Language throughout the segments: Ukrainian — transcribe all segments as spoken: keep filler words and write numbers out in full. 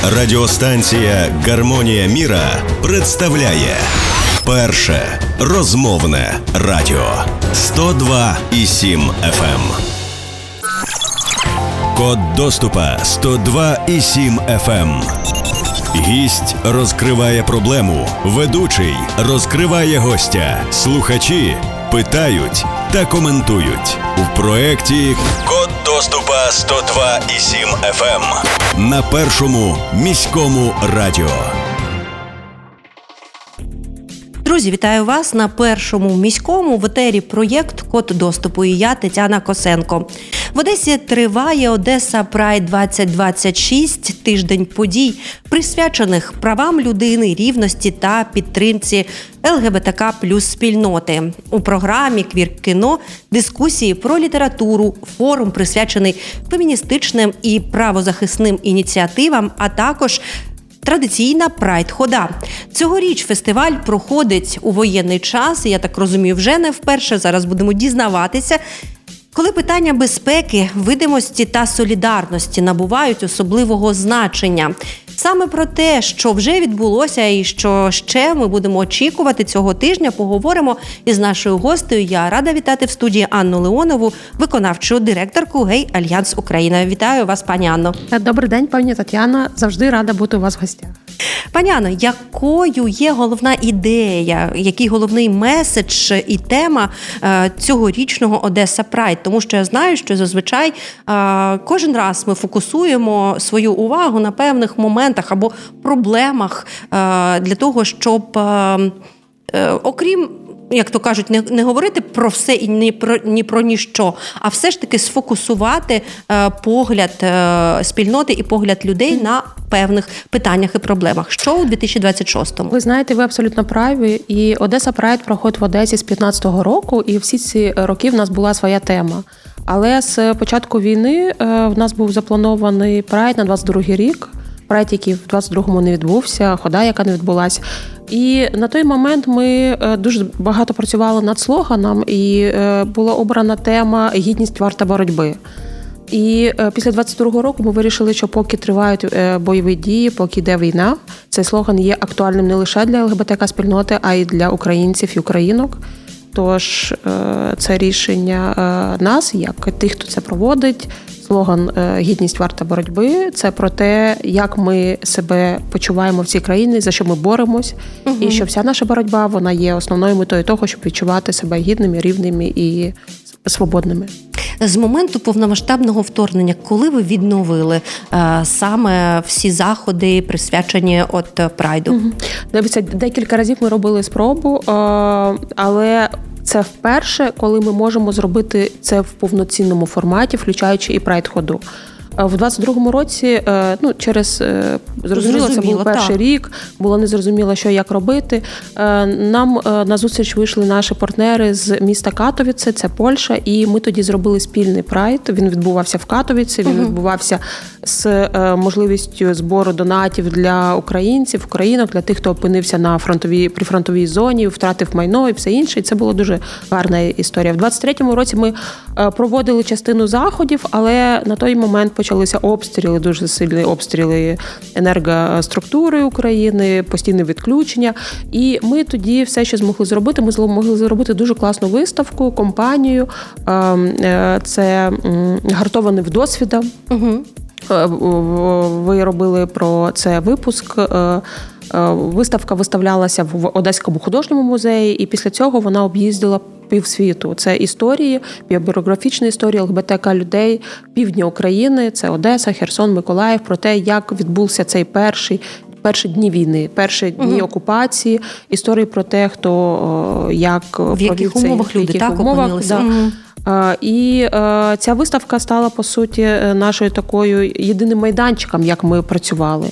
Радіостанція «Гармонія міра» представляє перше розмовне радіо сто два і сім еф ем. Код доступа сто два і сім еф ем. Гість розкриває проблему, ведучий розкриває гостя, слухачі питають та коментують. У проєкті «Код доступа сто два і сім еф ем» на першому міському радіо. Друзі, вітаю вас на першому міському в етері проєкт «Код доступу» і я, Тетяна Косенко. В Одесі триває Одеса Прайд двадцять двадцять шість, тиждень подій, присвячених правам людини, рівності та підтримці ел ге бе те ка плюс спільноти. У програмі «Квір-кіно» дискусії про літературу, форум, присвячений феміністичним і правозахисним ініціативам, а також традиційна прайд-хода. Цьогоріч фестиваль проходить у воєнний час, і, я так розумію, вже не вперше. Зараз будемо дізнаватися, коли питання безпеки, видимості та солідарності набувають особливого значення. Саме про те, що вже відбулося і що ще ми будемо очікувати цього тижня, поговоримо із нашою гостею. Я рада вітати в студії Анну Леонову, виконавчу директорку Гей-Альянс Україна. Вітаю вас, пані Анно. Добрий день, пані Тетяна. Завжди рада бути у вас в гостях. Пані Анно, якою є головна ідея, який головний меседж і тема е, цьогорічного Одеса Прайд? Тому що я знаю, що зазвичай е, кожен раз ми фокусуємо свою увагу на певних моментах або проблемах е, для того, щоб, е, е, окрім, як то кажуть, не, не говорити про все і ні про, ні про ніщо, а все ж таки сфокусувати е, погляд е, спільноти і погляд людей на певних питаннях і проблемах. Що у дві тисячі двадцять шостому? Ви знаєте, ви абсолютно праві. І Одеса Прайд проходить в Одесі з п'ятнадцятого року, і всі ці роки в нас була своя тема. Але з початку війни е, в нас був запланований прайд на двадцять другий рік. Прайд, який в двадцять другому не відбувся, хода, яка не відбулася. І на той момент ми дуже багато працювали над слоганом, і була обрана тема «Гідність варта боротьби». І після двадцять другого року ми вирішили, що поки тривають бойові дії, поки йде війна, цей слоган є актуальним не лише для ел ге бе те ка-спільноти, а й для українців і українок. Тож це рішення нас, як тих, хто це проводить. Слоган «Гідність варта боротьби» – це про те, як ми себе почуваємо в цій країні, за що ми боремось, угу. І що вся наша боротьба, вона є основною метою того, щоб відчувати себе гідними, рівними і свободними. З моменту повномасштабного вторгнення, коли ви відновили е, саме всі заходи, присвячені от Прайду? Угу. Дивіться, декілька разів ми робили спробу, е, але це вперше, коли ми можемо зробити це в повноцінному форматі, включаючи і прайд-ходу. В двадцять другому році, ну, через, зрозуміло, це був перший так. рік, було незрозуміло, що як робити. Нам на зустріч вийшли наші партнери з міста Катовіце, це Польща, і ми тоді зробили спільний прайд. Він відбувався в Катовіці, він угу. відбувався з можливістю збору донатів для українців, українок, для тих, хто опинився на фронтовій, прифронтовій зоні, втратив майно і все інше. І це була дуже гарна історія. В двадцять третьому році ми проводили частину заходів, але на той момент почалися обстріли, дуже сильні обстріли енергоструктури України, постійне відключення. І ми тоді все, що змогли зробити, ми змогли зробити дуже класну виставку, компанію. Це «Гартований в досвідом». Угу. Ви робили про це випуск. Виставка виставлялася в Одеському художньому музеї, і після цього вона об'їздила півсвіту. Це історії, біографічні історії ел ге бе те ка-людей півдня України, це Одеса, Херсон, Миколаїв, про те, як відбувся цей перший перші дні війни, перші дні угу. окупації, історії про те, хто як в яких умовах люди так опинилися. Да. І ця виставка стала, по суті, нашою такою єдиним майданчиком, як ми працювали.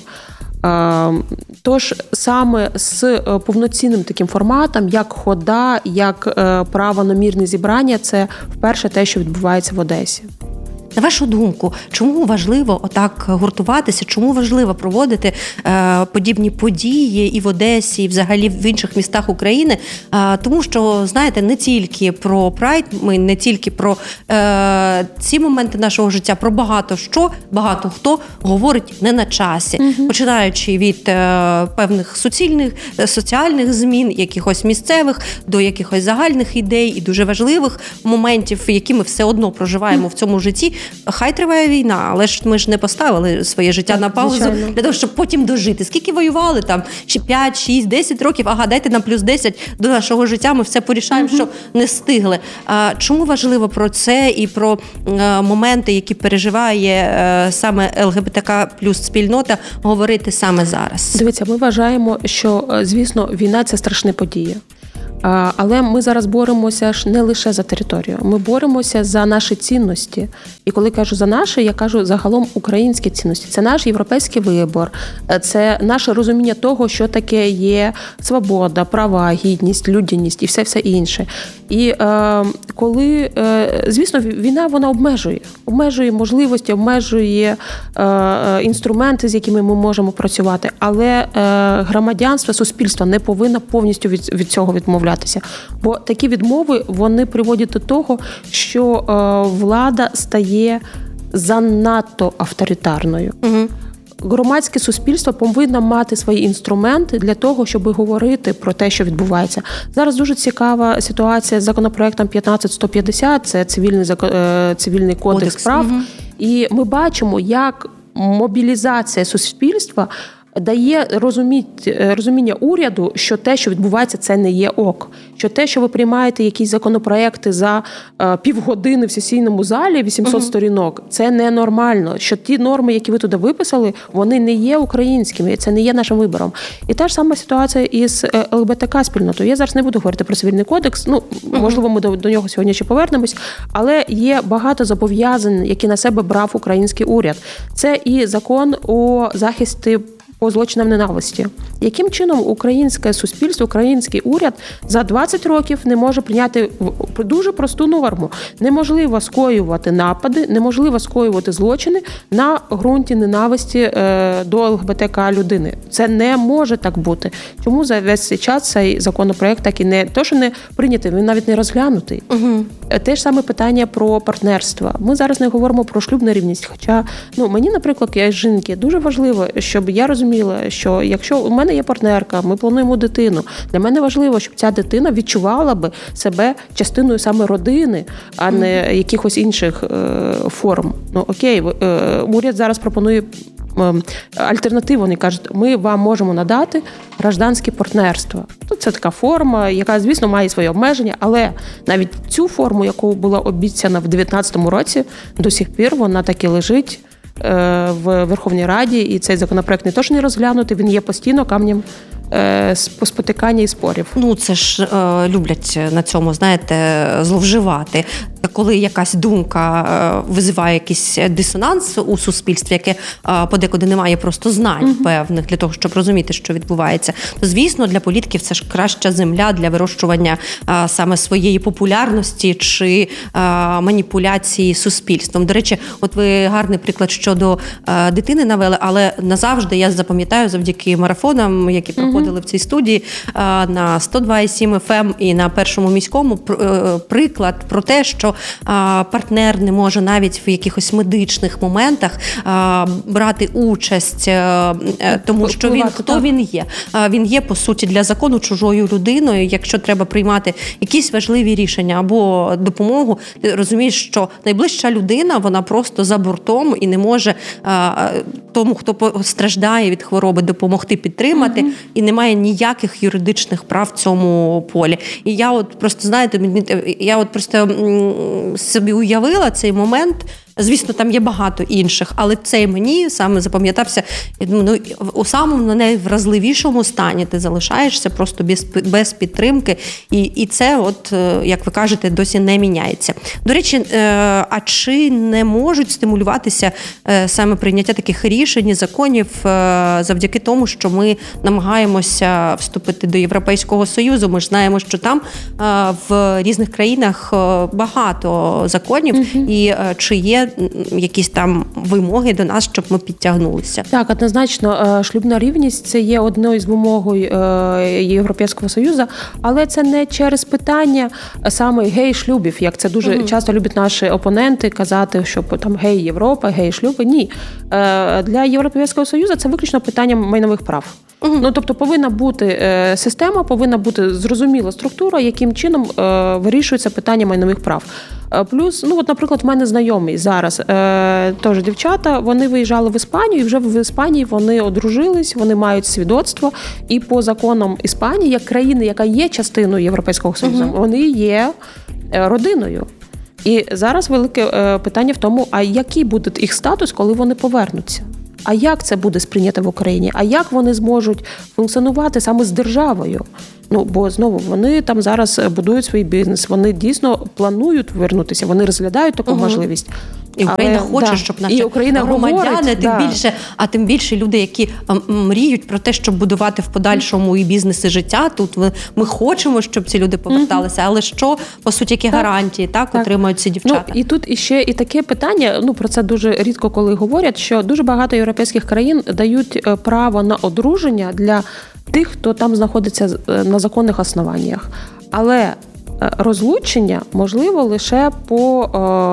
Тож саме з повноцінним таким форматом, як хода, як право на мирне зібрання, це вперше те, що відбувається в Одесі. На вашу думку, чому важливо отак гуртуватися, чому важливо проводити е, подібні події і в Одесі, і взагалі в інших містах України? Е, тому що, знаєте, не тільки про Прайд, ми не тільки про е, ці моменти нашого життя, про багато що, багато хто говорить не на часі. Mm-hmm. Починаючи від е, певних суцільних, соціальних змін, якихось місцевих, до якихось загальних ідей і дуже важливих моментів, які ми все одно проживаємо mm-hmm. в цьому житті. Хай триває війна, але ж ми ж не поставили своє життя так, на паузу, звичайно, для того, щоб потім дожити. Скільки воювали там? Ще п'ять, шість, десять років, ага, дайте нам плюс десять до нашого життя, ми все порішаємо, mm-hmm. що не встигли. А чому важливо про це і про е, моменти, які переживає е, саме ЛГБТК плюс спільнота, говорити саме зараз? Дивіться, ми вважаємо, що, звісно, війна – це страшна подія. Але ми зараз боремося ж не лише за територію, ми боремося за наші цінності. І коли кажу за наші, я кажу загалом українські цінності. Це наш європейський вибор, це наше розуміння того, що таке є свобода, права, гідність, людяність і все-все інше. І е, коли, е, звісно, війна, вона обмежує. Обмежує можливості, обмежує е, інструменти, з якими ми можемо працювати. Але е, громадянство, суспільство не повинно повністю від, від цього відмовлятися. Бо такі відмови, вони приводять до того, що е, влада стає занадто авторитарною. Угу. Громадське суспільство повинно мати свої інструменти для того, щоб говорити про те, що відбувається. Зараз дуже цікава ситуація з законопроектом п'ятнадцять сто п'ятдесят, це цивільний, цивільний кодекс, кодекс. прав. Угу. І ми бачимо, як мобілізація суспільства дає розуміння уряду, що те, що відбувається, це не є ок. Що те, що ви приймаєте якісь законопроекти за е, півгодини в сесійному залі, вісімсот uh-huh. сторінок, це ненормально. Що ті норми, які ви туди виписали, вони не є українськими, це не є нашим вибором. І та ж сама ситуація із ЛГБТК-спільнотою. Я зараз не буду говорити про цивільний кодекс, ну, uh-huh. можливо, ми до, до нього сьогодні ще повернемось, але є багато зобов'язань, які на себе брав український уряд. Це і закон у захисті по злочинам ненависті. Яким чином українське суспільство, український уряд за двадцять років не може прийняти дуже просту норму? Неможливо скоювати напади, неможливо скоювати злочини на ґрунті ненависті до ЛГБТК людини. Це не може так бути. Чому за весь цей час цей законопроект так і не то, що не прийнятий, він навіть не розглянутий. Угу. Те ж саме питання про партнерство. Ми зараз не говоримо про шлюбну рівність, хоча, ну, мені, наприклад, як жінки, дуже важливо, щоб я розуміла, що якщо у мене є партнерка, ми плануємо дитину, для мене важливо, щоб ця дитина відчувала би себе частиною саме родини, а не якихось інших е, форм. Ну, окей, е, уряд зараз пропонує е, альтернативу. Вони кажуть, ми вам можемо надати гражданське партнерство. Тут це така форма, яка, звісно, має свої обмеження, але навіть цю форму, яку була обіцяна в дев'ятнадцятому році, до сих пір вона так і лежить в Верховній Раді, і цей законопроект не то, що не розглянути, він є постійно камнем спотикання і спорів. Ну, це ж е, люблять на цьому, знаєте, зловживати. Коли якась думка е, визиває якийсь дисонанс у суспільстві, яке е, подекуди не має просто знань uh-huh. певних для того, щоб розуміти, що відбувається, то, звісно, для політиків це ж краща земля для вирощування е, саме своєї популярності чи е, маніпуляції суспільством. До речі, от ви гарний приклад щодо е, дитини навели, але назавжди я запам'ятаю завдяки марафонам, які проходили uh-huh. в цій студії е, на сто два і сім еф ем і на Першому міському, е, приклад про те, що партнер не може навіть в якихось медичних моментах брати участь, тому що він, хто він є. Він є, по суті, для закону чужою людиною. Якщо треба приймати якісь важливі рішення або допомогу, ти розумієш, що найближча людина, вона просто за бортом і не може тому, хто страждає від хвороби, допомогти, підтримати, угу. і не має ніяких юридичних прав в цьому полі. І я от просто, знаєте, я от просто собі уявила цей момент. Звісно, там є багато інших, але цей мені саме запам'ятався. Ну, у самому найвразливішому стані ти залишаєшся просто без, без підтримки. І, і це, от, як ви кажете, досі не міняється. До речі, а чи не можуть стимулюватися саме прийняття таких рішень, законів завдяки тому, що ми намагаємося вступити до Європейського Союзу? Ми ж знаємо, що там в різних країнах багато законів, угу. і чи є є якісь там вимоги до нас, щоб ми підтягнулися. Так, однозначно, шлюбна рівність – це є одною з вимог Європейського Союзу, але це не через питання саме гей-шлюбів, як це дуже mm-hmm. часто люблять наші опоненти казати, що там гей-Європа, гей-шлюби. Ні. Для Європейського Союзу це виключно питання майнових прав. Uh-huh. Ну, тобто повинна бути е, система, повинна бути зрозуміла структура, яким чином е, вирішується питання майнових прав. Е, плюс, ну от, наприклад, в мене знайомий зараз е, теж дівчата, вони виїжджали в Іспанію, і вже в Іспанії вони одружились, вони мають свідоцтво, і по законам Іспанії, як країни, яка є частиною Європейського Союзу, uh-huh. вони є родиною. І зараз велике е, питання в тому, а який буде їх статус, коли вони повернуться? А як це буде сприйнято в Україні? А як вони зможуть функціонувати саме з державою? Ну, бо, знову, вони там зараз будують свій бізнес, вони дійсно планують повернутися, вони розглядають таку угу. можливість. І Україна Але, хоче, да. щоб наші і Україна громадяни, говорить, тим да. більше, а тим більше люди, які мріють про те, щоб будувати в подальшому і бізнес, і життя. Тут ми, ми хочемо, щоб ці люди поверталися, mm-hmm. але що, по суті, які так. гарантії так, так. отримують ці дівчата? Ну, і тут іще і таке питання, ну, про це дуже рідко коли говорять, що дуже багато європейських країн дають право на одруження для тих, хто там знаходиться на законних основаннях. Але розлучення можливо лише по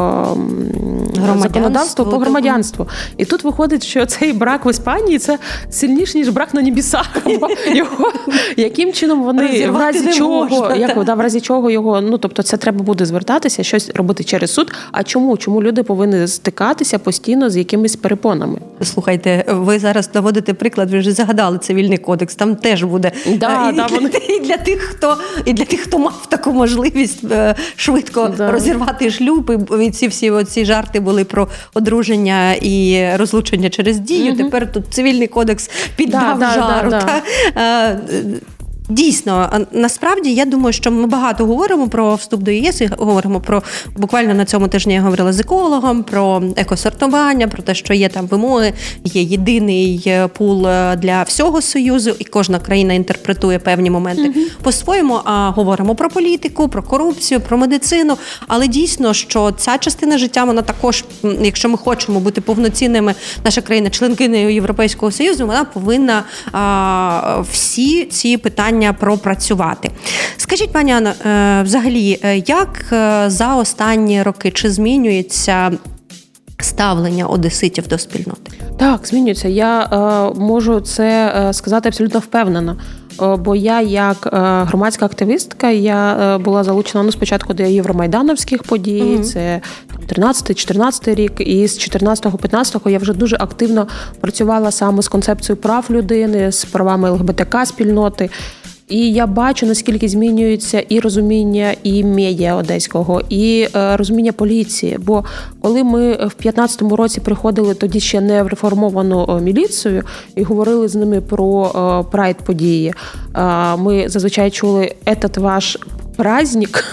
е, законодавству, по громадянству. І тут виходить, що цей брак в Іспанії – це сильніше, ніж брак на небесах. Його, яким чином вони, в разі чого, можна, як, да, в разі чого його, ну, тобто це треба буде звертатися, щось робити через суд. А чому? Чому люди повинні стикатися постійно з якимись перепонами? Слухайте, ви зараз наводите приклад, ви вже загадали Цивільний кодекс, там теж буде да, і, да, для, вони... і, для тих, хто, і для тих, хто мав таку можливість швидко да. розірвати шлюб, і ці всі оці жарти були про одруження і розлучення через дію, угу. тепер тут Цивільний кодекс піддав да, жару. Да, да, да. Дійсно, насправді, я думаю, що ми багато говоримо про вступ до ЄС, і говоримо про, буквально на цьому тижні я говорила з екологом, про екосортування, про те, що є там вимоги, є єдиний пул для всього Союзу, і кожна країна інтерпретує певні моменти mm-hmm. по-своєму, а говоримо про політику, про корупцію, про медицину, але дійсно, що ця частина життя, вона також, якщо ми хочемо бути повноцінними, наша країна, членкиною Європейського Союзу, вона повинна а, всі ці питання пропрацювати. Скажіть, пані Анно, взагалі, як за останні роки, чи змінюється ставлення одеситів до спільноти? Так, змінюється. Я е, можу це сказати абсолютно впевнено. Бо я, як громадська активістка, я була залучена ну, спочатку до євромайдановських подій, mm-hmm. це тринадцятий-чотирнадцятий рік, і з чотирнадцятого-п'ятнадцятого я вже дуже активно працювала саме з концепцією прав людини, з правами ЛГБТК-спільноти. І я бачу, наскільки змінюється і розуміння і медіа одеського, і е, розуміння поліції. Бо коли ми в п'ятнадцятому році приходили тоді ще не в реформовану міліцію і говорили з ними про е, прайд-події, е, ми зазвичай чули «этот ваш праздник»,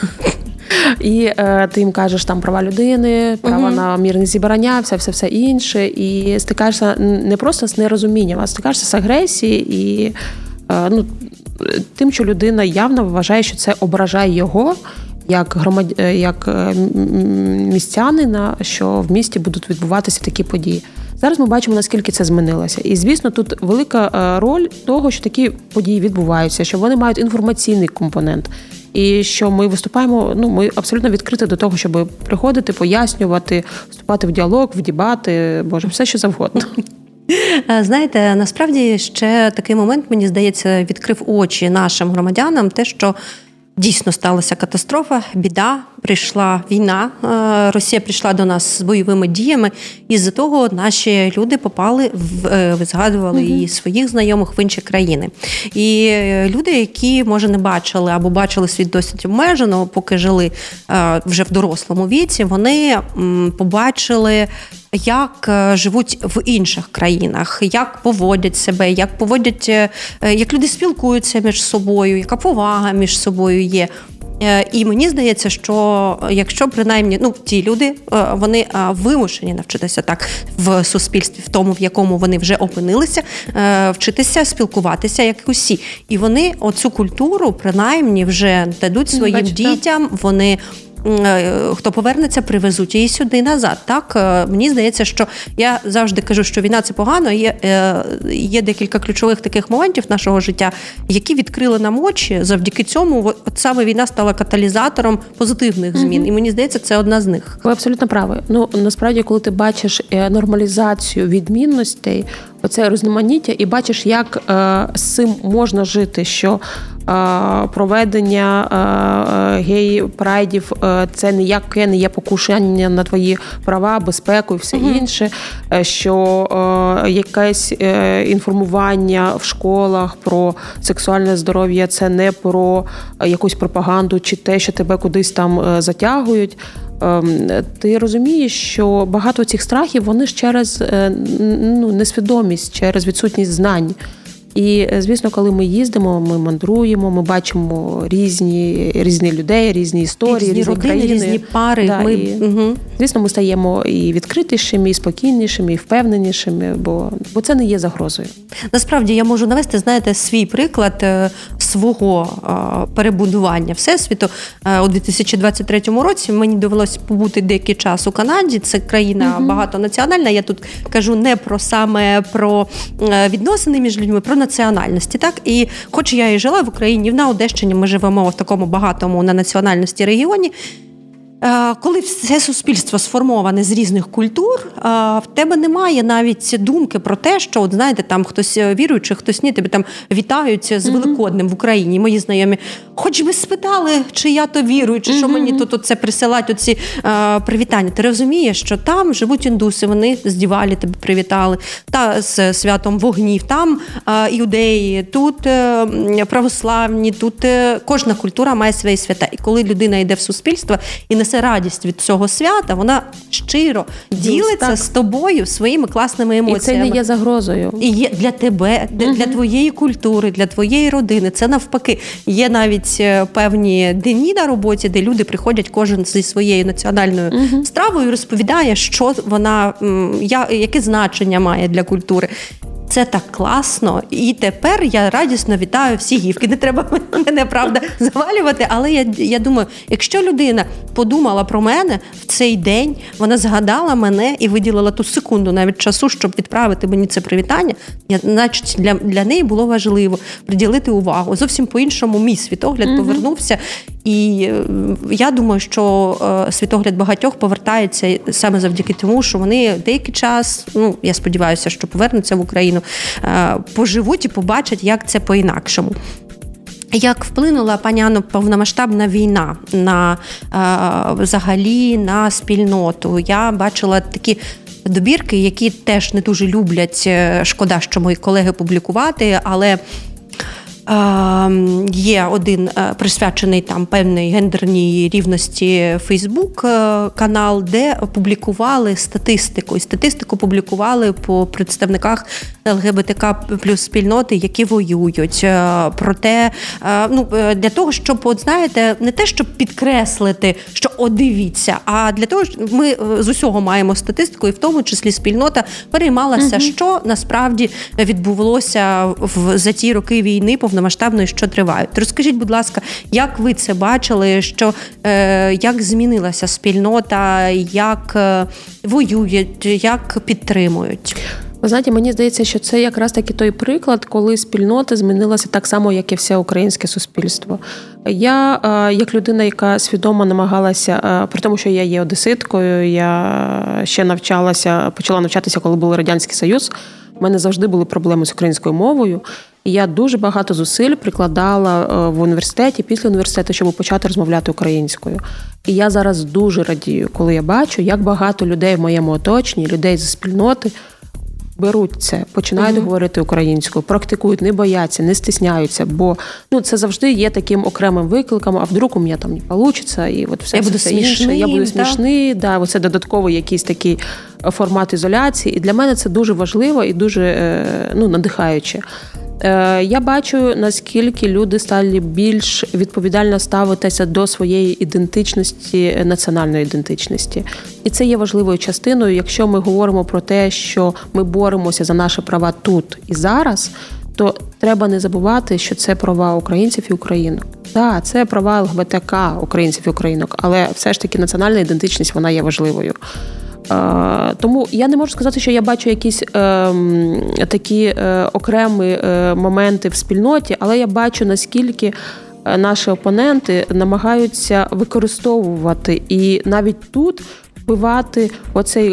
і е, ти їм кажеш там права людини, права uh-huh. на мирне зібрання, все-все інше, і стикаєшся не просто з нерозумінням, а стикаєшся з агресією і е, ну, тим, що людина явно вважає, що це ображає його як громад... як містянина, що в місті будуть відбуватися такі події. Зараз ми бачимо, наскільки це змінилося. І, звісно, тут велика роль того, що такі події відбуваються, що вони мають інформаційний компонент. І що ми виступаємо, ну, ми абсолютно відкриті до того, щоб приходити, пояснювати, вступати в діалог, в дебати, боже, все, що завгодно. Знаєте, насправді ще такий момент, мені здається, відкрив очі нашим громадянам, те, що дійсно сталася катастрофа, біда, прийшла війна, Росія прийшла до нас з бойовими діями, і з-за того наші люди попали, в, ви згадували mm-hmm. і своїх знайомих в інші країни. І люди, які, може, не бачили або бачили світ досить обмежено, поки жили вже в дорослому віці, вони побачили, як живуть в інших країнах, як поводять себе, як поводять, як люди спілкуються між собою, яка повага між собою є. І мені здається, що якщо принаймні, ну, ті люди, вони вимушені навчитися так в суспільстві, в тому, в якому вони вже опинилися, вчитися спілкуватися як усі. І вони оцю культуру принаймні вже дадуть своїм Бачите. дітям, вони хто повернеться, привезуть її сюди назад. Так, мені здається, що я завжди кажу, що війна – це погано. Є, є декілька ключових таких моментів нашого життя, які відкрили нам очі. Завдяки цьому от саме війна стала каталізатором позитивних змін. Mm-hmm. І мені здається, це одна з них. Ви абсолютно праві. Ну, насправді, коли ти бачиш нормалізацію відмінностей, оце різноманіття, і бачиш, як е, з цим можна жити, що е, проведення е, гей-прайдів е, це ніяке не є покушення на твої права, безпеку і все mm-hmm. інше, е, що е, якесь е, інформування в школах про сексуальне здоров'я це не про е, якусь пропаганду чи те, що тебе кудись там е, затягують. Ти розумієш, що багато цих страхів, вони ж через ну, несвідомість, через відсутність знань. І, звісно, коли ми їздимо, ми мандруємо, ми бачимо різні, різні людей, різні історії, різні, різні родини, країни. різні пари. Да, ми... і, угу. Звісно, ми стаємо і відкритішими, і спокійнішими, і впевненішими, бо, бо це не є загрозою. Насправді, я можу навести, знаєте, свій приклад свого перебудування Всесвіту. У дві тисячі двадцять третьому році мені довелося побути деякий час у Канаді. Це країна угу. багатонаціональна. Я тут кажу не про саме про відносини між людьми, про національності. Так? І хоч я і жила в Україні, на Одещині ми живемо в такому багатому на національності регіоні, коли все суспільство сформоване з різних культур, в тебе немає навіть думки про те, що, от знаєте, там хтось віруючий, хтось ні, тебе там вітають з Великоднем в Україні. Мої знайомі, хоч би спитали, чи я то віруючий, що мені тут оце присилають оці а, привітання. Ти розумієш, що там живуть індуси, вони з Дівалі тебе привітали, та з святом вогнів, там а, іудеї, тут а, православні, тут а, кожна культура має свої свята. І коли людина йде в суспільство і не несе радість від цього свята, вона щиро ділиться так. з тобою своїми класними емоціями. І це не є загрозою. І є для тебе, для, угу. для твоєї культури, для твоєї родини. Це навпаки. Є навіть певні дні на роботі, де люди приходять кожен зі своєю національною угу. стравою і розповідає, що вона, яке значення має для культури. Це так класно. І тепер я радісно вітаю всі гівки. Не треба мене, правда, завалювати, але я, я думаю, якщо людина подумала про мене в цей день, вона згадала мене і виділила ту секунду навіть часу, щоб відправити мені це привітання, я, значить, для, для неї було важливо приділити увагу. Зовсім по-іншому мій світогляд mm-hmm. повернувся. І я думаю, що світогляд багатьох повертається саме завдяки тому, що вони деякий час, ну, я сподіваюся, що повернуться в Україну, поживуть і побачать, як це по-інакшому. Як вплинула, пані Анно, повномасштабна війна на взагалі на спільноту? Я бачила такі добірки, які теж не дуже люблять, шкода, що мої колеги публікувати, але є один присвячений там певній гендерній рівності Фейсбук канал, де опублікували статистику. І статистику публікували по представниках ЛГБТК плюс спільноти, які воюють. Проте, ну, для того, щоб, от, знаєте, не те, щоб підкреслити, що о, дивіться, а для того, що ми з усього маємо статистику, і в тому числі спільнота переймалася, угу. що насправді відбувалося в, за ті роки війни повномасштабної, що тривають. Розкажіть, будь ласка, як ви це бачили, що, е, як змінилася спільнота, як е, воюють, як підтримують? Ви знаєте, мені здається, що це якраз таки той приклад, коли спільнота змінилася так само, як і все українське суспільство. Я, як людина, яка свідомо намагалася, при тому, що я є одеситкою, я ще навчалася, почала навчатися, коли був Радянський Союз, в мене завжди були проблеми з українською мовою, і я дуже багато зусиль прикладала в університеті, після університету, щоб почати розмовляти українською. І я зараз дуже радію, коли я бачу, як багато людей в моєму оточенні, людей зі спільноти, беруть це, починають uh-huh. говорити українською, практикують, не бояться, не стисняються, бо ну, це завжди є таким окремим викликом, а вдруг у мене там не вийде, і от все, я все, буду все інше, я буду смішний, да, оце додатковий якийсь такий формат ізоляції. І для мене це дуже важливо і дуже ну, надихаюче. Я бачу, наскільки люди стали більш відповідально ставитися до своєї ідентичності, національної ідентичності. І це є важливою частиною. Якщо ми говоримо про те, що ми боремося за наші права тут і зараз, то треба не забувати, що це права українців і українок. Так, це права ЛГБТК українців і українок, але все ж таки національна ідентичність, вона є важливою. Е, тому я не можу сказати, що я бачу якісь е, такі е, окремі е, моменти в спільноті, але я бачу, наскільки наші опоненти намагаються використовувати і навіть тут вбивати оцей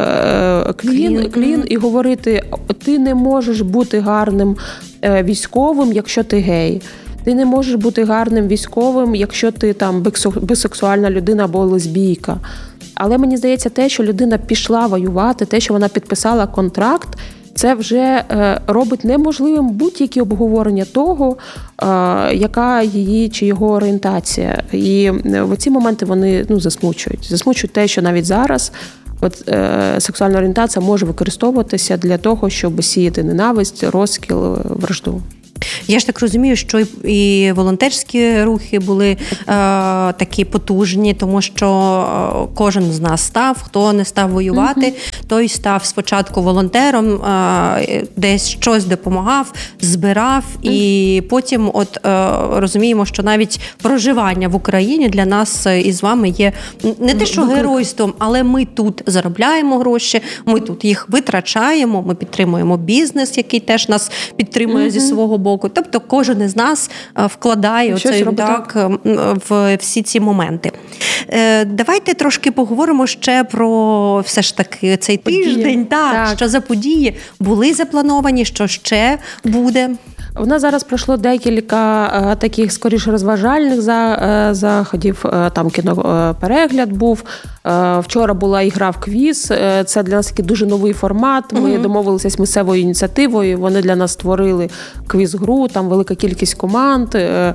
е, клін, клін і говорити, ти не можеш бути гарним е, військовим, якщо ти гей. Ти не можеш бути гарним військовим, якщо ти там бисексуальна людина або лесбійка. Але мені здається, те, що людина пішла воювати, те, що вона підписала контракт, це вже робить неможливим будь-які обговорення того, яка її чи його орієнтація. І в ці моменти вони ну, засмучують. Засмучують те, що навіть зараз от, е, сексуальна орієнтація може використовуватися для того, щоб сіяти ненависть, розкіл, вражду. Я ж так розумію, що і волонтерські рухи були е, такі потужні, тому що кожен з нас став, хто не став воювати, mm-hmm. той став спочатку волонтером, е, десь щось допомагав, збирав, mm-hmm. і потім от е, розуміємо, що навіть проживання в Україні для нас із вами є не те, що геройством, але ми тут заробляємо гроші, ми тут їх витрачаємо, ми підтримуємо бізнес, який теж нас підтримує mm-hmm. зі свого боку. Тобто кожен із нас вкладає оцей, так, в всі ці моменти. Давайте трошки поговоримо ще про все ж таки цей події. Тиждень, так, так. Що за події були заплановані, що ще буде. У нас зараз пройшло декілька таких, скоріше, розважальних заходів. Там кіноперегляд був. Вчора була ігра в квіз. Це для нас такий дуже новий формат. Ми mm-hmm. домовилися з місцевою ініціативою. Вони для нас створили квіз-гру. Там велика кількість команд.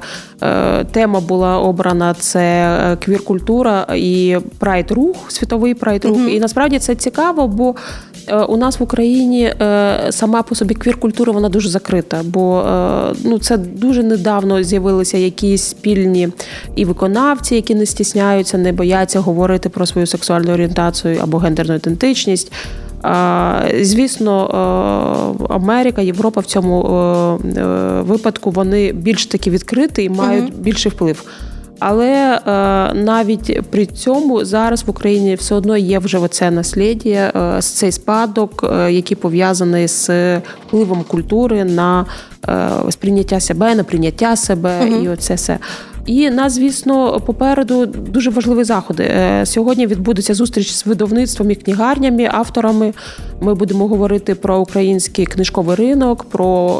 Тема була обрана – це квір-культура і прайд-рух, світовий прайд-рух. Mm-hmm. І насправді це цікаво, бо у нас в Україні сама по собі квір-культура, вона дуже закрита, бо ну, це дуже недавно з'явилися якісь спільні і виконавці, які не стісняються, не бояться говорити про свою сексуальну орієнтацію або гендерну ідентичність. Звісно, Америка, Європа в цьому випадку, вони більш таки відкриті і мають mm-hmm. більший вплив. Але е, навіть при цьому зараз в Україні все одно є вже оце наслідя, е, цей спадок, е, який пов'язаний з впливом культури на е, сприйняття себе, на прийняття себе mm-hmm. і оце все. І нас, звісно, попереду дуже важливі заходи. Сьогодні відбудеться зустріч з видавництвом і книгарнями, авторами. Ми будемо говорити про український книжковий ринок, про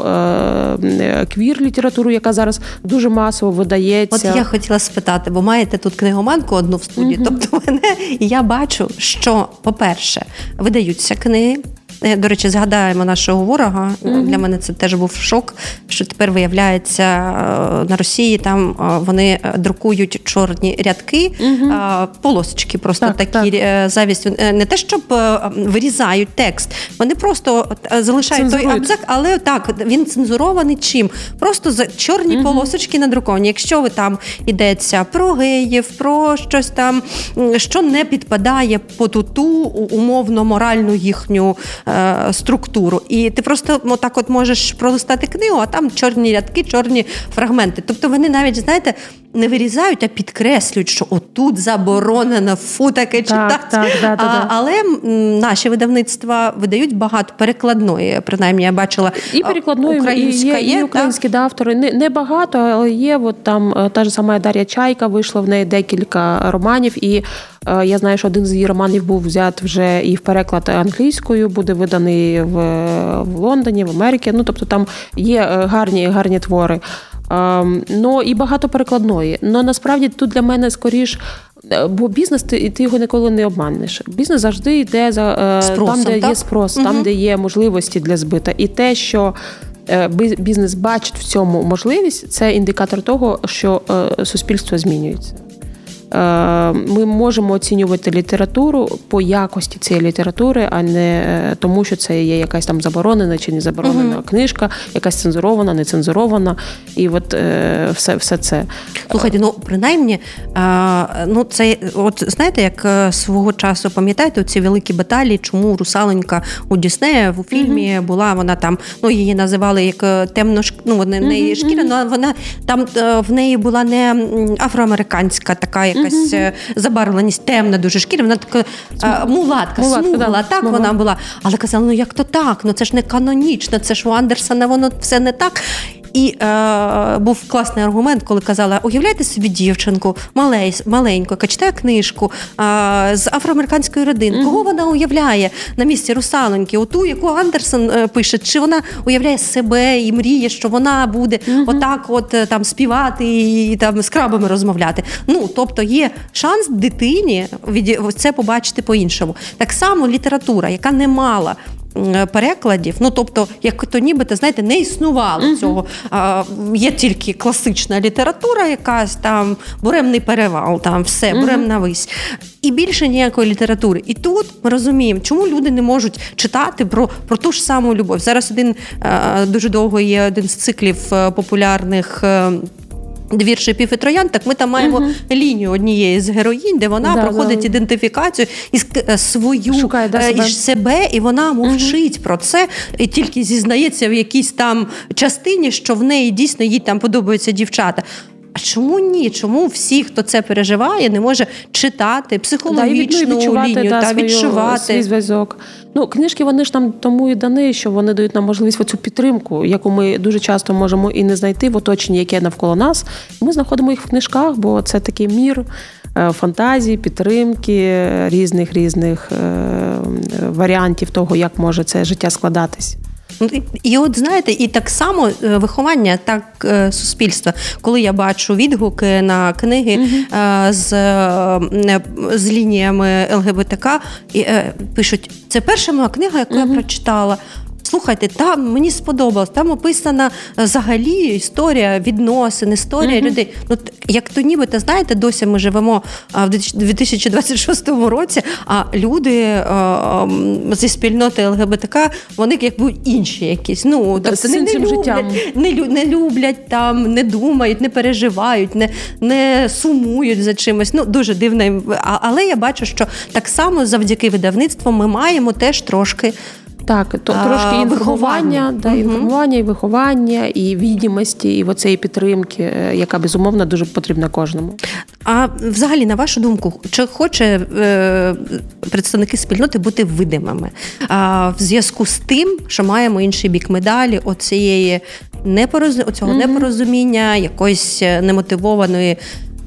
е- квір-літературу, яка зараз дуже масово видається. От я хотіла спитати, бо маєте тут книгоманку одну в студії, mm-hmm. тобто мене, і я бачу, що, по-перше, видаються книги. До речі, згадаємо нашого ворога. Mm-hmm. Для мене це теж був шок, що тепер виявляється на Росії там вони друкують чорні рядки, mm-hmm. полосочки просто так, такі так. завість. Не те, щоб вирізають текст, вони просто залишають той абзац, але так, він цензурований чим? Просто чорні mm-hmm. полосочки надруковані. Якщо ви там йдеться про геїв, про щось там, що не підпадає по ту умовно моральну їхню структуру. І ти просто отак от можеш пролистати книгу, а там чорні рядки, чорні фрагменти. Тобто вони навіть, знаєте, не вирізають, а підкреслюють, що отут заборонено, фу, таке читати. Так, так, да, а, да. Але наші видавництва видають багато перекладної, принаймні я бачила. І перекладної, українська і є, є, і українські да, автори. Не, не багато, але є. От там та ж сама Дар'я Чайка, вийшла в неї декілька романів, і е, я знаю, що один з її романів був взят вже і в переклад англійською, буде виданий в, в Лондоні, в Америці. Ну, тобто там є гарні, гарні твори. Um, ну і багато перекладної. Ну насправді тут для мене скоріш, бо бізнес ти, ти його ніколи не обманеш. Бізнес завжди йде за Спросом, там, де так? є спрос, Угу. там, де є можливості для збита. І те, що бізнес бачить в цьому можливість, це індикатор того, що суспільство змінюється. Ми можемо оцінювати літературу по якості цієї літератури, а не тому, що це є якась там заборонена чи не заборонена uh-huh. книжка, якась цензурована, не цензурована, і от все, все це. Слухайте, ну принаймні, ну це, от знаєте, як свого часу, пам'ятаєте, ці великі баталії, чому русалонька у Діснея у фільмі uh-huh. була, вона там, ну її називали як темно, ну вона не uh-huh. шкіра, але вона там в неї була не афроамериканська така якась uh-huh. забарвленість, темна дуже шкіра, вона така а, мулатка, мулатка, смугла, да, так смугла. Вона була. Але казали, ну як то так, ну це ж не канонічно, це ж у Андерсона воно все не так. І е, був класний аргумент, коли казала, уявляйте собі дівчинку, малей, маленьку, яка читає книжку е, з афроамериканської родини. Mm-hmm. Кого вона уявляє на місці русалоньки? Оту, яку Андерсон е, пише, чи вона уявляє себе і мріє, що вона буде mm-hmm. отак от там співати і там з крабами розмовляти. Ну, тобто є шанс дитині від, це побачити по-іншому. Так само література, яка не мала перекладів, ну, тобто, як то нібито, знаєте, не існувало uh-huh. цього. А, є тільки класична література, якась там, Буремний перевал, там все, uh-huh. Буремна вись. І більше ніякої літератури. І тут ми розуміємо, чому люди не можуть читати про, про ту ж саму любов. Зараз один, дуже довго є один з циклів популярних «Двір шипів і троянд», так ми там маємо uh-huh. лінію однієї з героїнь, де вона да, проходить да. ідентифікацію із свою, Шукає, да, себе. Із себе, і вона мовчить uh-huh. про це, і тільки зізнається в якійсь там частині, що в неї дійсно їй там подобаються дівчата. А чому ні? Чому всі, хто це переживає, не може читати психологічну да, лінію та свою, відчувати? Свій зв'язок. Ну, книжки, вони ж нам тому і дані, що вони дають нам можливість оцю підтримку, яку ми дуже часто можемо і не знайти в оточенні, яке навколо нас. Ми знаходимо їх в книжках, бо це такий мір фантазії, підтримки, різних-різних варіантів того, як може це життя складатись. І от, знаєте, і так само виховання, так суспільства. Коли я бачу відгуки на книги uh-huh. з, з лініями ел ге бе те ка, і пишуть, це перша моя книга, яку uh-huh. я прочитала. Слухайте, там мені сподобалось, там описана взагалі історія відносин, історія uh-huh. людей. Ну, як то нібито, знаєте, досі ми живемо в дві тисячі двадцять шостому році, а люди а, зі спільноти ел ге бе те ка, вони якби інші якісь. Ну, да, тобто, не, не, люблять, не, не люблять там, не думають, не переживають, не, не сумують за чимось. Ну, дуже дивно. Але я бачу, що так само завдяки видавництву ми маємо теж трошки Так, то а, трошки інформування, да, угу. інформування, і виховання, і відомості, і оцеї підтримки, яка, безумовно, дуже потрібна кожному. А взагалі, на вашу думку, чи хоче е, представники спільноти бути видимими? А, в зв'язку з тим, що маємо інший бік медалі, оцієї непороз... оцього угу. непорозуміння, якоїсь немотивованої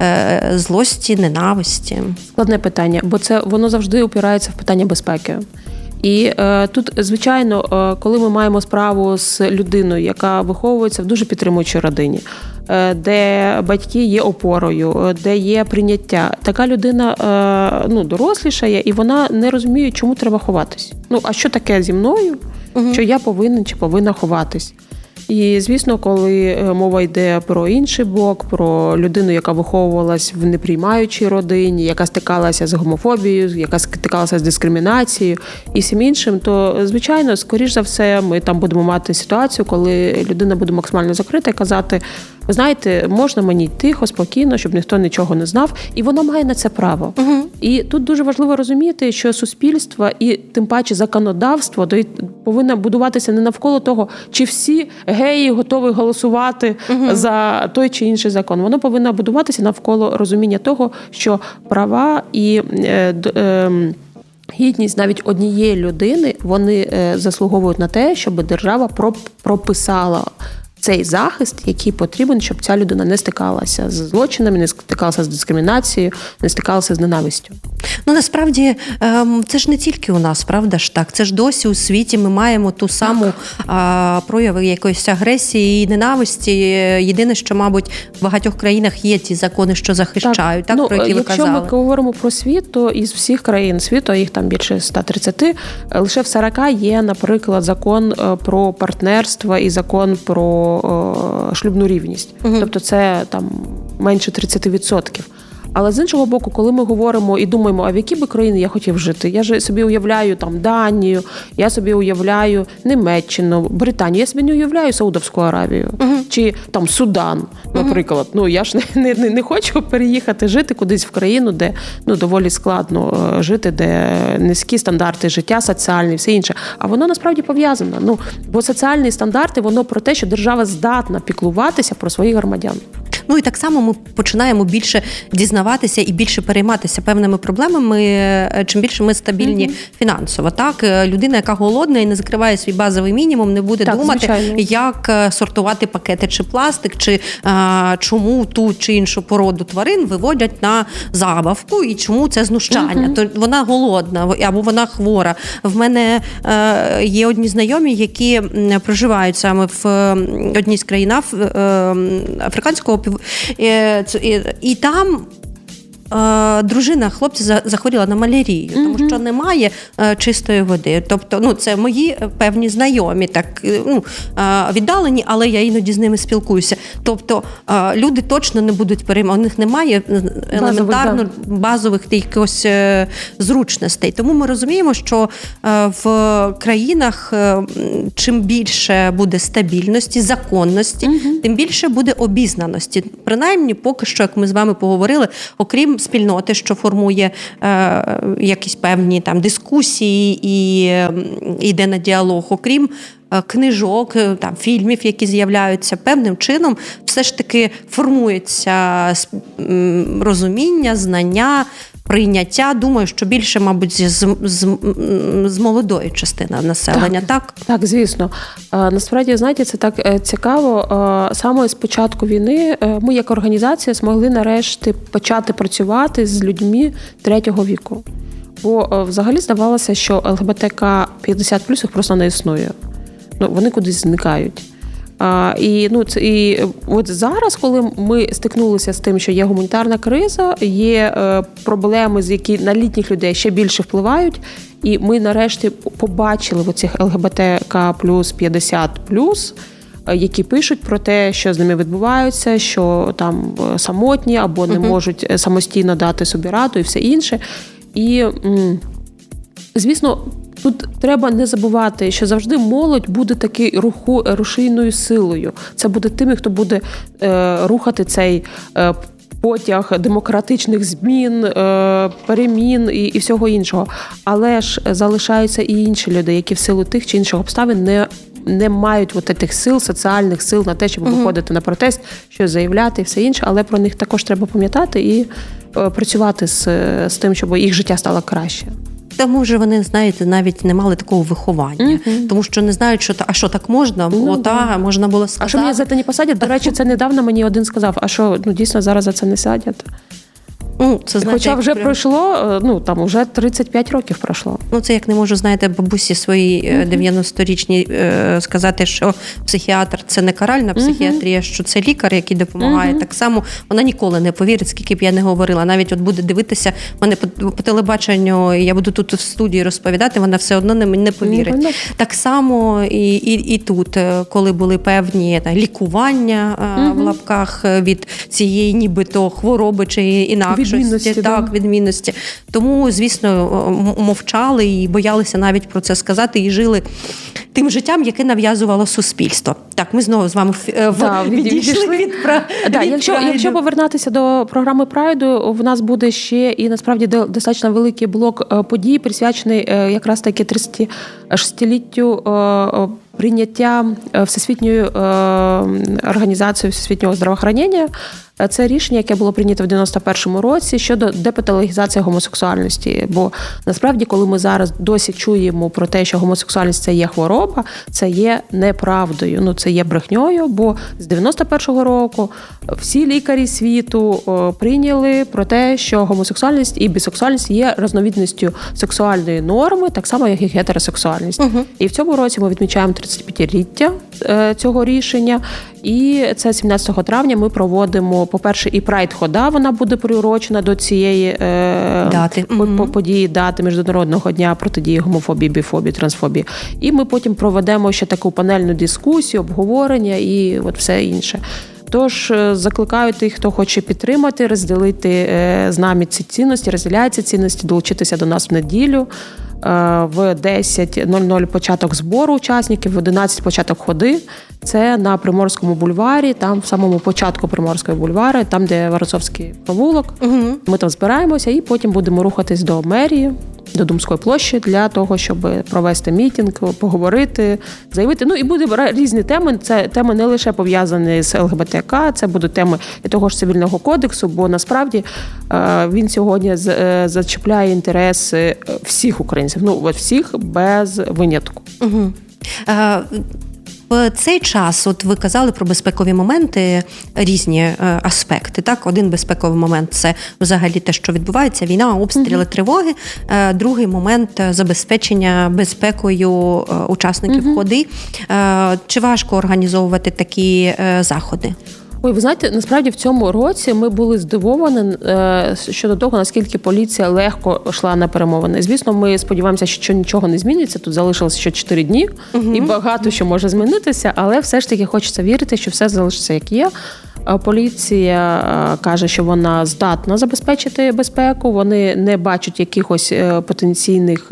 е, злості, ненависті? Складне питання, бо це воно завжди опирається в питання безпеки. І е, тут, звичайно, е, коли ми маємо справу з людиною, яка виховується в дуже підтримуючій родині, е, де батьки є опорою, де є прийняття, така людина е, ну, дорослішає, і вона не розуміє, чому треба ховатись. Ну, а що таке зі мною, угу. що я повинен чи повинна ховатись? І, звісно, коли мова йде про інший бок, про людину, яка виховувалась в неприймаючій родині, яка стикалася з гомофобією, яка стикалася з дискримінацією і всім іншим, то, звичайно, скоріш за все, ми там будемо мати ситуацію, коли людина буде максимально закрита і казати, ви знаєте, можна мені тихо, спокійно, щоб ніхто нічого не знав, і вона має на це право. Угу. І тут дуже важливо розуміти, що суспільство і тим паче законодавство повинно будуватися не навколо того, чи всі геї готові голосувати угу. за той чи інший закон. Воно повинно будуватися навколо розуміння того, що права і е, е, гідність навіть однієї людини, вони е, заслуговують на те, щоб держава прописала цей захист, який потрібен, щоб ця людина не стикалася з злочинами, не стикалася з дискримінацією, не стикалася з ненавистю. Ну, насправді, це ж не тільки у нас, правда ж так? Це ж досі у світі ми маємо ту саму а, прояви якоїсь агресії і ненависті. Єдине, що, мабуть, в багатьох країнах є ті закони, що захищають, так, так ну, про які ви казали. Якщо ми говоримо про світ, то із всіх країн світу, їх там більше сто тридцять, лише в сорок є, наприклад, закон про партнерство і закон про шлюбну рівність. Угу. Тобто це там менше тридцять відсотків. Але з іншого боку, коли ми говоримо і думаємо, а в які би країни я хотів жити? Я ж собі уявляю там Данію, я собі уявляю Німеччину, Британію, я собі не уявляю Саудовську Аравію uh-huh. чи там Судан, наприклад. Uh-huh. Ну я ж не, не, не хочу переїхати жити кудись в країну, де ну доволі складно жити, де низькі стандарти життя, соціальні, все інше. А воно насправді пов'язано. Ну бо соціальні стандарти, воно про те, що держава здатна піклуватися про своїх громадян. Ну і так само ми починаємо більше дізнаватися і більше перейматися певними проблемами, чим більше ми стабільні mm-hmm. фінансово. Так, людина, яка голодна і не закриває свій базовий мінімум, не буде так, думати, звичайно. Як сортувати пакети чи пластик, чи а, чому ту чи іншу породу тварин виводять на забавку і чому це знущання. Mm-hmm. То вона голодна або вона хвора. В мене а, є одні знайомі, які проживають саме в одній з країн африканського пів. І, і, і там е, дружина хлопця захворіла на малярію, mm-hmm. тому що немає е, чистої води. Тобто, ну, це мої певні знайомі, так, ну, е, віддалені, але я іноді з ними спілкуюся. Тобто, е, люди точно не будуть переймати, у них немає елементарно базових, да. базових якихось е, зручностей. Тому ми розуміємо, що е, в країнах е, чим більше буде стабільності, законності, mm-hmm. тим більше буде обізнаності. Принаймні, поки що, як ми з вами поговорили, окрім спільноти, що формує е, якісь певні там дискусії і е, йде на діалог, окрім е, книжок, там фільмів, які з'являються, певним чином все ж таки формується е, розуміння, знання, прийняття. Думаю, що більше, мабуть, з, з, з молодої частини населення, так? Так, так, звісно. Насправді, знаєте, це так цікаво. Саме з початку війни ми, як організація, змогли нарешті почати працювати з людьми третього віку. Бо взагалі здавалося, що ел ге бе те ка п'ятдесят плюс їх просто не існує. Ну, вони кудись зникають. А, і, ну, це, і от зараз, коли ми стикнулися з тим, що є гуманітарна криза, є е, проблеми, з які на літніх людей ще більше впливають, і ми нарешті побачили оцих ел ге бе те ка плюс, п'ятдесят плюс, які пишуть про те, що з ними відбувається, що там самотні або не uh-huh. можуть самостійно дати собі раду і все інше. І, м- звісно, тут треба не забувати, що завжди молодь буде таки руху, рушійною силою. Це буде тими, хто буде е, рухати цей е, потяг демократичних змін, е, перемін і, і всього іншого. Але ж залишаються і інші люди, які в силу тих чи інших обставин не не мають от тих сил, соціальних сил на те, щоб uh-huh. виходити на протест, щось заявляти і все інше, але про них також треба пам'ятати і е, працювати з, з тим, щоб їх життя стало краще. Тому вже вони, знаєте, навіть не мали такого виховання. Mm-hmm. Тому що не знають, що, а що так можна? Ну, Ота, да. можна було сказати. А що мене за це не посадять? До речі, це недавно мені один сказав, а що, ну дійсно зараз за це не садять? Ну, це, знаєте, Хоча вже прям... пройшло, ну там вже тридцять п'ять років пройшло. Ну це як не можу, знаєте, бабусі своїй mm-hmm. дев'яносторічній е, сказати, що психіатр – це не каральна психіатрія, mm-hmm. що це лікар, який допомагає. Mm-hmm. Так само вона ніколи не повірить, скільки б я не говорила. Навіть от буде дивитися мене по, по телебаченню, я буду тут в студії розповідати, вона все одно не, не повірить. Mm-hmm. Так само і, і, і тут, коли були певні та, лікування mm-hmm. в лапках від цієї нібито хвороби чи інакше. Відмінності, так, да. відмінності. Тому, звісно, мовчали і боялися навіть про це сказати, і жили тим життям, яке нав'язувало суспільство. Так, ми знову з вами да, відійшли від, від, да, від якщо, якщо повернутися до програми Прайду, в нас буде ще і, насправді, достатньо великий блок подій, присвячений якраз таки тридцятишестиліттю прийняття Всесвітньою організацією Всесвітнього здравоохранення. Це рішення, яке було прийнято в дев'яносто першому році щодо депатологізації гомосексуальності. Бо насправді, коли ми зараз досі чуємо про те, що гомосексуальність – це є хвороба, це є неправдою, ну це є брехньою, бо з дев'яносто першого року всі лікарі світу прийняли про те, що гомосексуальність і бісексуальність є різновидністю сексуальної норми, так само, як і гетеросексуальність. Угу. І в цьому році ми відмічаємо тридцятип'ятиліття цього рішення, і це сімнадцятого травня ми проводимо, по-перше, і Прайд-хода, вона буде приурочена до цієї е, дати. події, дати Міжнародного дня протидії гомофобії, біфобії, трансфобії. І ми потім проведемо ще таку панельну дискусію, обговорення і от все інше. Тож закликаю тих, хто хоче підтримати, розділити з нами ці цінності, розділяє ці цінності, долучитися до нас в неділю. В десять нуль нуль початок збору учасників, в одинадцять початок ходи. Це на Приморському бульварі, там в самому початку Приморського бульвару, там, де Варосовський провулок. Угу. Ми там збираємося і потім будемо рухатись до мерії, до Думської площі для того, щоб провести мітинг, поговорити, заявити. Ну і будуть різні теми. Це теми не лише пов'язані з ЛГБТК, це будуть теми і того ж цивільного кодексу, бо насправді він сьогодні зачіпляє інтереси всіх українців. Ну, от всіх без винятку. Угу. А... В цей час, от ви казали про безпекові моменти, різні е, аспекти. Так, один безпековий момент – це взагалі те, що відбувається, війна, обстріли, mm-hmm. тривоги. Е, другий момент – забезпечення безпекою е, учасників mm-hmm. ходи. Е, чи важко організовувати такі е, заходи? Ой, ви знаєте, насправді в цьому році ми були здивовані е, щодо того, наскільки поліція легко йшла на перемовини. Звісно, ми сподіваємося, що нічого не зміниться. Тут залишилося ще чотири дні, угу. і багато що може змінитися, але все ж таки хочеться вірити, що все залишиться як є. Поліція каже, що вона здатна забезпечити безпеку, вони не бачать якихось потенційних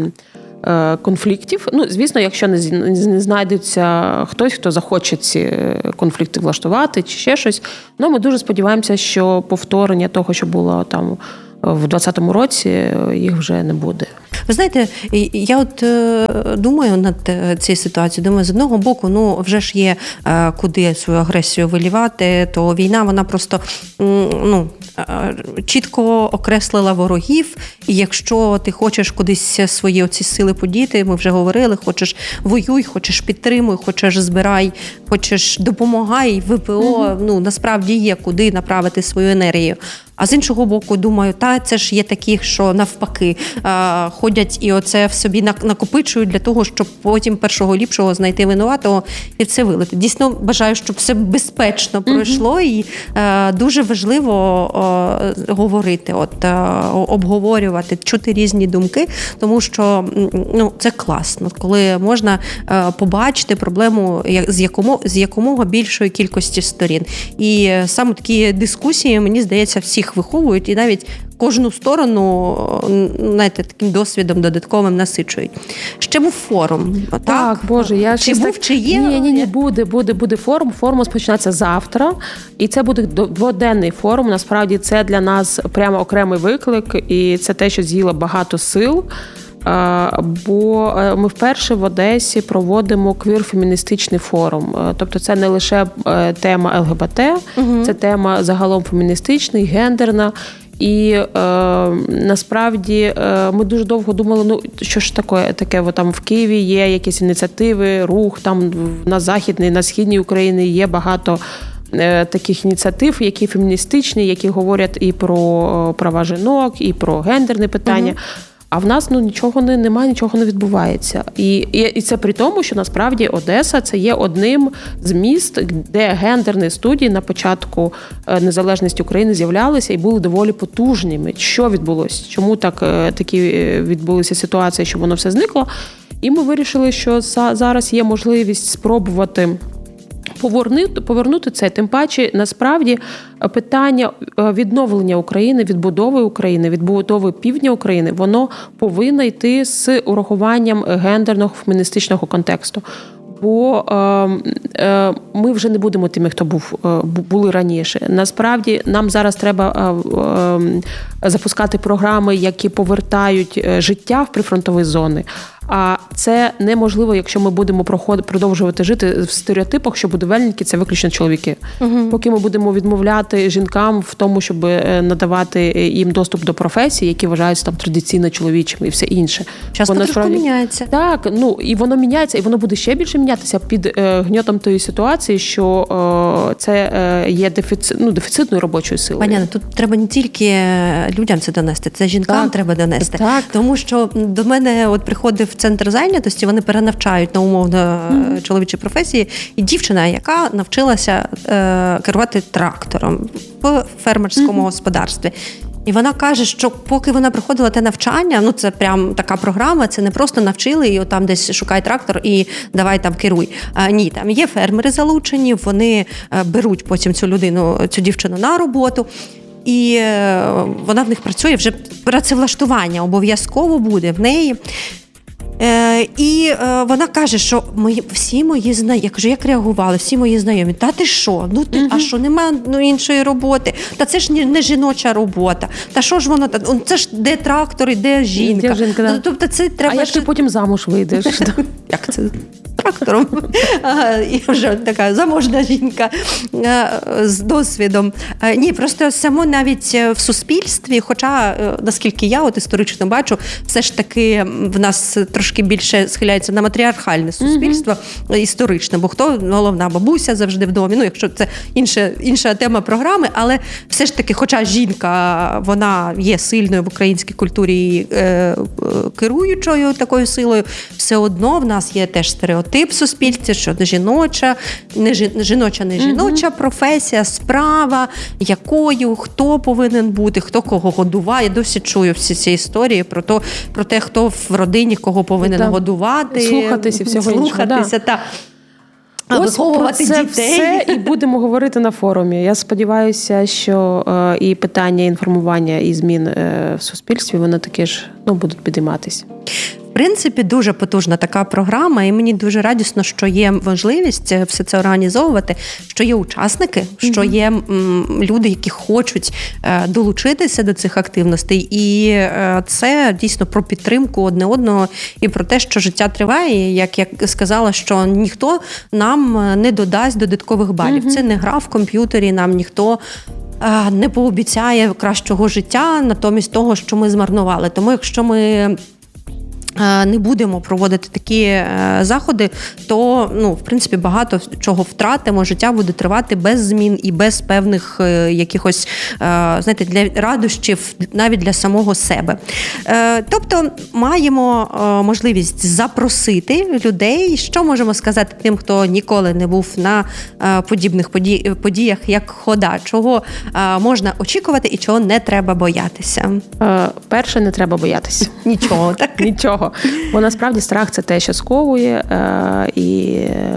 конфліктів. Ну, звісно, якщо не знайдеться хтось, хто захоче ці конфлікти влаштувати чи ще щось. Ну, ми дуже сподіваємося, що повторення того, що було там в двадцятому році, їх вже не буде. Ви знаєте, я от думаю над цією ситуацією, думаю, з одного боку, ну, вже ж є куди свою агресію вилівати, то війна, вона просто, ну, чітко окреслила ворогів, і якщо ти хочеш кудись свої оці сили подіти, ми вже говорили, хочеш воюй, хочеш підтримуй, хочеш збирай, хочеш допомагай, ВПО, mm-hmm. ну, насправді є куди направити свою енергію. А з іншого боку, думаю, та це ж є такі, що навпаки а, ходять і оце в собі накопичують для того, щоб потім першого ліпшого знайти винуватого і це вилити. Дійсно, бажаю, щоб все безпечно пройшло, mm-hmm. і а, дуже важливо а, говорити, от а, обговорювати, чути різні думки, тому що, ну, це класно, коли можна а, побачити проблему з якому з якомога більшої кількості сторін. І саме такі дискусії, мені здається, всіх виховують і навіть кожну сторону, знаєте, таким досвідом додатковим насичують. Ще був форум, так? Так, Боже, я чи був, так... чи є? Ні, ні, ні, буде, буде, буде форум. Форум розпочнеться завтра, і це буде дводенний форум. Насправді це для нас прямо окремий виклик, і це те, що з'їло багато сил. Бо ми вперше в Одесі проводимо квір-феміністичний форум. Тобто це не лише тема ЛГБТ, угу. це тема загалом феміністична і гендерна. І е, насправді е, ми дуже довго думали, ну що ж таке, таке от там в Києві є якісь ініціативи, рух, там на Західній, на Східній Україні є багато е, таких ініціатив, які феміністичні, які говорять і про права жінок, і про гендерне питання. Угу. А в нас, ну, нічого не, немає, нічого не відбувається. І, і, і це при тому, що насправді Одеса – це є одним з міст, де гендерні студії на початку незалежності України з'являлися і були доволі потужними. Що відбулося? Чому так, такі відбулися ситуації, що воно все зникло? І ми вирішили, що зараз є можливість спробувати Повернути, повернути це, тим паче, насправді, питання відновлення України, відбудови України, відбудови півдня України, воно повинно йти з урахуванням гендерного феміністичного контексту. Бо е, е, ми вже не будемо тими, хто був, е, були раніше. Насправді, нам зараз треба е, е, запускати програми, які повертають життя в прифронтові зони. А це неможливо, якщо ми будемо продовжувати жити в стереотипах, що будівельники – це виключно чоловіки. Угу. Поки ми будемо відмовляти жінкам в тому, щоб надавати їм доступ до професій, які вважаються там традиційно чоловічими і все інше. Часто трошки справді... міняється. Так, ну і воно міняється, і воно буде ще більше мінятися під е, гньотом тої ситуації, що е, це е, є дефіцит, ну, дефіцитною робочою силою. Паняна, тут треба не тільки людям це донести, це жінкам так. треба донести. Так. Тому що до мене от приходив центр зайнятості, вони перенавчають на умовно mm-hmm. чоловічі професії, і дівчина, яка навчилася е, керувати трактором в фермерському mm-hmm. господарстві. І вона каже, що поки вона проходила те навчання, ну це прям така програма, це не просто навчили і там десь шукай трактор і давай там керуй. А, ні, там є фермери залучені, вони беруть потім цю людину, цю дівчину на роботу. І вона в них працює, вже працевлаштування обов'язково буде в неї. Е, і е, вона каже, що мої, всі мої знайомі, я кажу, як реагували, всі мої знайомі, та ти що, ну ти, угу. а що, нема ну, іншої роботи, та це ж не, не жіноча робота, та що ж воно, та, це ж де трактор, де жінка, де жінка да. Тобто це треба... А як ти потім замуж вийдеш? Як це? Трактором. І вже така заможна жінка з досвідом. Ні, просто само навіть в суспільстві, хоча, наскільки я от історично бачу, все ж таки в нас трошки більше схиляється на матріархальне суспільство mm-hmm. історичне, бо хто головна бабуся завжди в домі, ну якщо це інша, інша тема програми, але все ж таки, хоча жінка, вона є сильною в українській культурі е, керуючою такою силою, все одно в нас є теж стереотип в суспільстві, що не жіноча, не жіноча, не жіноча mm-hmm. професія, справа, якою, хто повинен бути, хто кого годуває. Я досі чую всі ці історії про, то, про те, хто в родині кого повинен так. годувати, слухатися всього слухатися, іншого. Та. Ось про це дітей. Все і будемо говорити на форумі. Я сподіваюся, що е, і питання інформування і змін е, в суспільстві, вони таки ж ну, будуть підійматися. В принципі, дуже потужна така програма, і мені дуже радісно, що є можливість все це організовувати, що є учасники, mm-hmm. що є м, люди, які хочуть е, долучитися до цих активностей. І е, це дійсно про підтримку одне одного і про те, що життя триває. Як я сказала, що ніхто нам не додасть додаткових балів. Mm-hmm. Це не гра в комп'ютері, нам ніхто е, не пообіцяє кращого життя, натомість того, що ми змарнували. Тому якщо ми не будемо проводити такі заходи, то, ну, в принципі, багато чого втратимо, життя буде тривати без змін і без певних якихось, знаєте, для радощів, навіть для самого себе. Тобто, маємо можливість запросити людей. Що можемо сказати тим, хто ніколи не був на подібних подіях, як хода? Чого можна очікувати і чого не треба боятися? Перше, не треба боятися. Нічого, так? Нічого. Бо насправді страх – це те, що сковує, і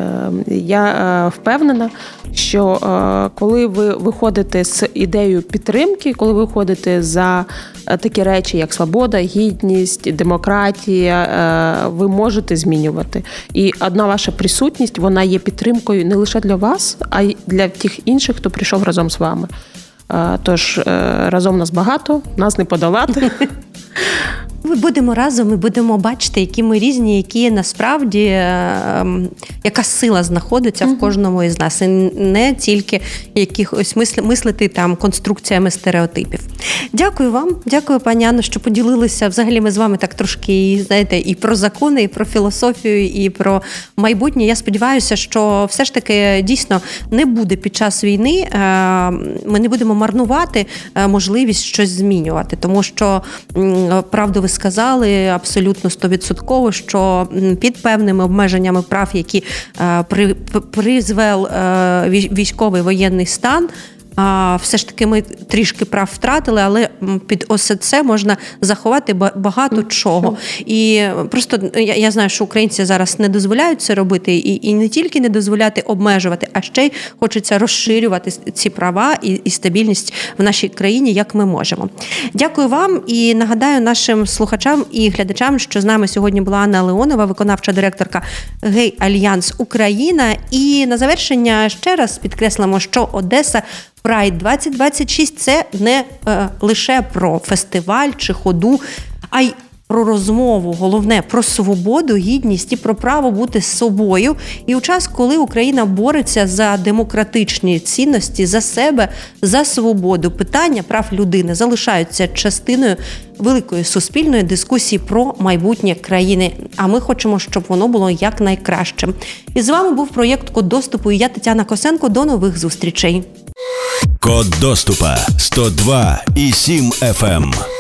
я впевнена, що коли ви виходите з ідеєю підтримки, коли ви виходите за такі речі, як свобода, гідність, демократія, ви можете змінювати. І одна ваша присутність, вона є підтримкою не лише для вас, а й для тих інших, хто прийшов разом з вами. Тож разом нас багато, нас не подолати. Ми будемо разом і будемо бачити, які ми різні, які насправді, е, яка сила знаходиться mm-hmm. в кожному із нас. І не тільки якихось мисли, мислити там конструкціями стереотипів. Дякую вам, дякую, пані Анно, що поділилися. Взагалі ми з вами так трошки, знаєте, і про закони, і про філософію, і про майбутнє. Я сподіваюся, що все ж таки дійсно не буде під час війни, е, ми не будемо марнувати можливість щось змінювати. Тому що, правду ви сказали абсолютно стовідсотково, що під певними обмеженнями прав, які е, при, призвел е, військовий воєнний стан, А, все ж таки ми трішки прав втратили, але під ось це можна заховати багато чого. І просто я, я знаю, що українці зараз не дозволяють це робити, і, і не тільки не дозволяти обмежувати, а ще й хочеться розширювати ці права і, і стабільність в нашій країні, як ми можемо. Дякую вам і нагадаю нашим слухачам і глядачам, що з нами сьогодні була Анна Леонова, виконавча директорка Гей Альянс Україна. І на завершення ще раз підкреслимо, що Одеса Прайд двадцять двадцять шість – це не е, лише про фестиваль чи ходу, а й про розмову, головне, про свободу, гідність і про право бути з собою. І у час, коли Україна бореться за демократичні цінності, за себе, за свободу, питання прав людини залишаються частиною великої суспільної дискусії про майбутнє країни. А ми хочемо, щоб воно було якнайкращим. І з вами був проєкт «Код доступу» і я, Тетяна Косенко. До нових зустрічей. Код доступа сто два і сім еф ем.